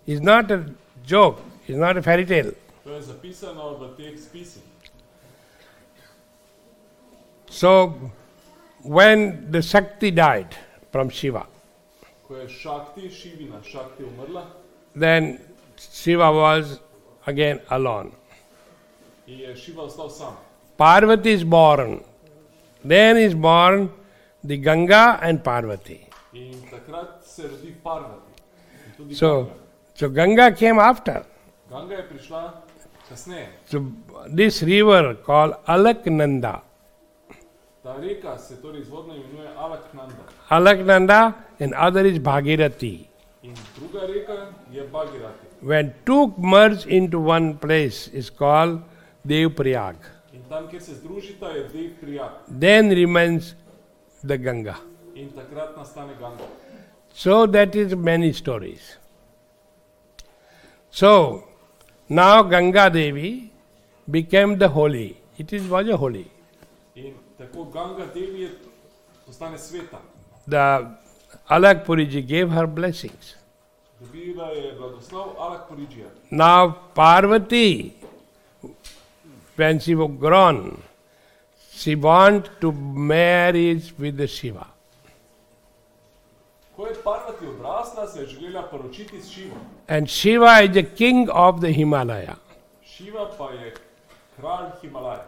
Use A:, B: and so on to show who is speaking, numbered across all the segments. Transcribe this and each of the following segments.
A: is not a joke, it's not a fairy tale.
B: To je zapisano v teh spisih.
A: So, when the Shakti died from Shiva,
B: Ko je Šivina Šakti umrla,
A: then Shiva was again alone.
B: in je Šiva ostal sam.
A: Parvati is born. Then is born the Ganga and Parvati.
B: In takrat se rodi Parvati. In tudi
A: So Ganga came after.
B: Ganga je prišla kasneje.
A: So this river called Alaknanda.
B: Ta reka se torej izvodno imenuje Alaknanda.
A: Alaknanda and other is Bhagirathi.
B: In druga reka je Bhagirati.
A: When two merge into one place is called Devprayag.
B: In tam, kjer se združita, je Dev Priyag.
A: Then remains the Ganga.
B: In takrat nastane Ganga.
A: So that is many stories. So now Ganga Devi became the holy. Was a holy.
B: In tako Ganga Devi postane sveta.
A: The Alakpuriji gave her blessings.
B: Dobila je blagoslov Alakpurijija.
A: Now Parvati, when she was grown, she want to marry with the Shiva.
B: Ko je Parvati odrasla, se je želela poročiti s Šivom.
A: And Shiva is the king of the Himalaya.
B: Šiva pa je kralj Himalaja.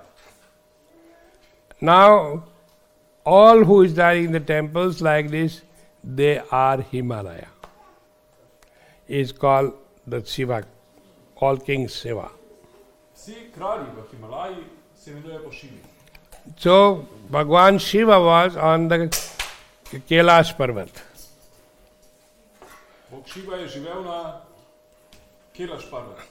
A: Now, all who is there in the temples like this, they are Himalaya. Is called the Shiva, all kings Shiva.
B: Vsi kralji v Himalaji se imenujejo po Šivi.
A: So, Bhagwan Shiva was on the Kailash Parvat.
B: Bog Šiva je živel na Kailash Parvat.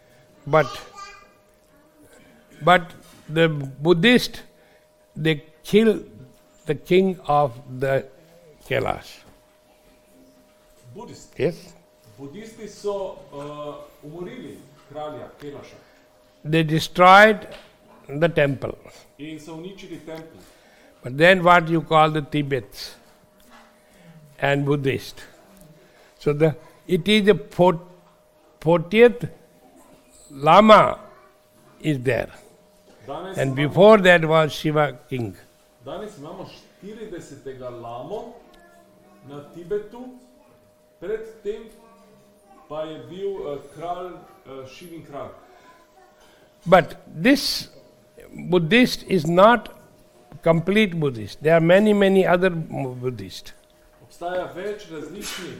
A: But the Buddhist, they kill the king of the Kailash.
B: Budisti.
A: Yes?
B: Budisti so umorili kralja Kailasha
A: They destroyed the temple.
B: in so uničili tempelj.
A: But then what you call the Tibets and Buddhist. So it is the 40th Lama is there.
B: Danes
A: And
B: imamo-
A: before that was Shiva king.
B: Danes imamo 40. lamo na Tibetu, predtem pa je bil kralj Šivin kralj.
A: But this Buddhist is not complete Buddhist. There are many other Buddhists.
B: Obstaja več različnih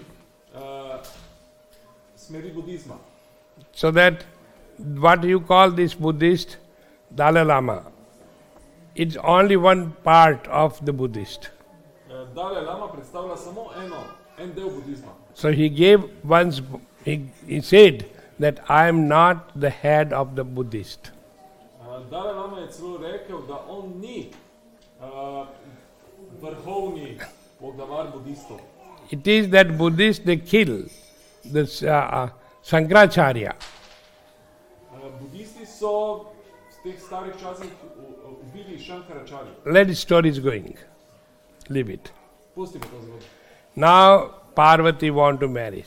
B: smeri budizma.
A: So that what you call this Buddhist, Dalai Lama, it's only one part of the Buddhist.
B: Dalai Lama predstavlja samo en del budizma.
A: So he gave once, he said that I am not the head of the Buddhist.
B: Dalai Lama je celo rekel, da on ni vrhovni poglavar budistov.
A: It is that Buddhists, they kill the Shankaracharya.
B: Budisti so v teh starih časih ubili Šankaracharja.
A: Let the story is going. Leave it.
B: Pustimo to zgodbo.
A: Now Parvati want to marry.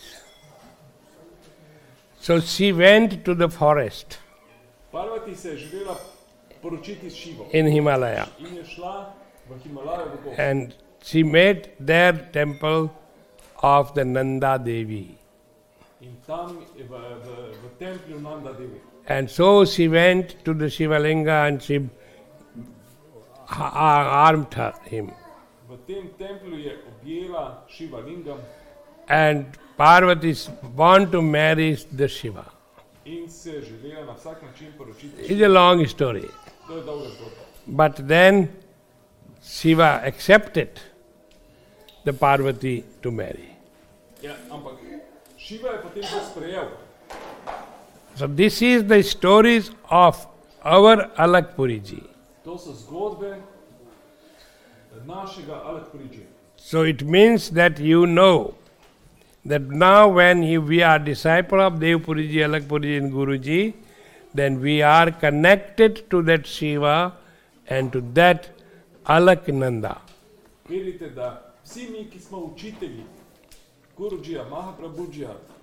A: So she went to the forest
B: Parvati se je želela poročiti s Šivo
A: in Himalaya
B: in je šla v Himalajo v gost.
A: and she made their temple of the Nanda Devi.
B: In tam je v templju Nanda Devi.
A: And so she went to the Shivalinga and she armed him.
B: V tem templju je objela Šiva lingam
A: And Parvati want to marry the Shiva.
B: in se je želela na vsak način poročiti.
A: It's a long story.
B: To je dolga zgodba.
A: But then Shiva accepted the Parvati to marry.
B: Ja, ampak Šiva je potem to sprejel.
A: So this is the stories of our Alakpuriji.
B: To so zgodbe našega Alakpurijija.
A: So it means that you know that now when we are disciple of Devpuriji, Alakpuriji and Guruji, then we are connected to that Shiva and to that Alaknanda.
B: Vedite, da vsi mi, ki smo učitelji Gurujija, Mahaprabhujija,